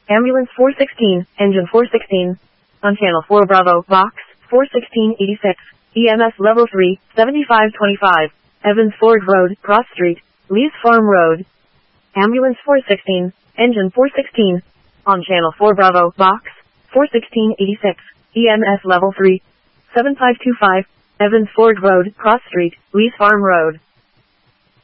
Ambulance 416, engine 416. On channel 4 Bravo, box 41686. EMS level 3, 7525. Evans Ford Road, Cross Street, Lee's Farm Road. Ambulance 416, engine 416. On channel 4 Bravo, box 41686. EMS level 3, 7525. Evans Ford Road, Cross Street, Lee's Farm Road.